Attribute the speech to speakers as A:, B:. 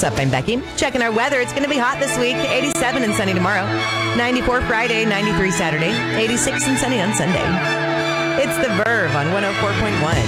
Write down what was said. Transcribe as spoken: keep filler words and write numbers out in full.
A: What's up? I'm Becky. Checking our weather. It's going to be hot this week. eighty-seven and sunny tomorrow. ninety-four Friday, ninety-three Saturday. eighty-six and sunny on Sunday. It's The Verve on one oh four point one.